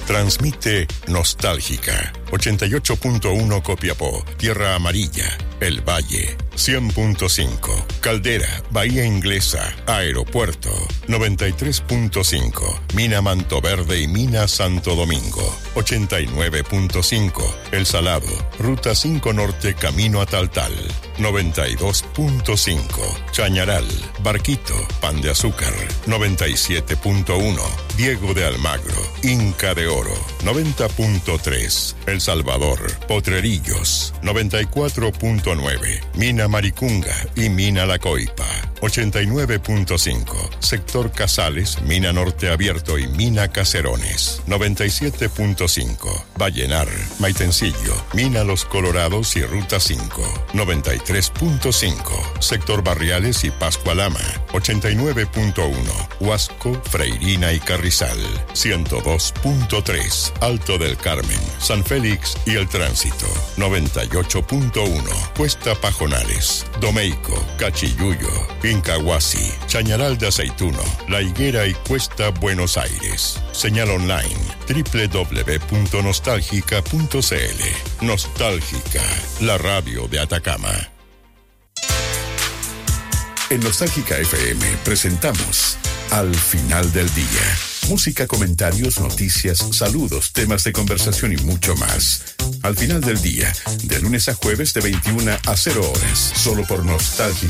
Transmite Nostálgica. 88.1 Copiapó, Tierra Amarilla, El Valle. 100.5 Caldera, Bahía Inglesa, Aeropuerto. 93.5 Mina Mantoverde y Mina Santo Domingo. 89.5 El Salado, Ruta 5 Norte, camino a Taltal. 92.5 Chañaral, Barquito, Pan de Azúcar. 97.1 Diego de Almagro, Inca de Oro. 90.3 El Salvador, Potrerillos. 94.9 Mina Maricunga y Mina La Coipa. 89.5 Sector Casales, Mina Norte Abierto y Mina Caserones. 97.5 Vallenar, Maitencillo, Mina Los Colorados y Ruta 5. 93.5 Sector Barriales y Pascualama. 89.1 Huasco, Freirina y Carrizal. 102.3 Alto del Carmen, San Félix y El Tránsito. 98.1 Cuesta Pajonales, Domeico, Cachiyuyo, Incahuasi, Chañaral de Aceituno, La Higuera y Cuesta Buenos Aires. Señal online www.nostalgica.cl. Nostálgica, la radio de Atacama. En Nostálgica FM presentamos Al Final del Día. Música, comentarios, noticias, saludos, temas de conversación y mucho más. Al Final del Día, de lunes a jueves de 21 a 0 horas, solo por Nostálgica.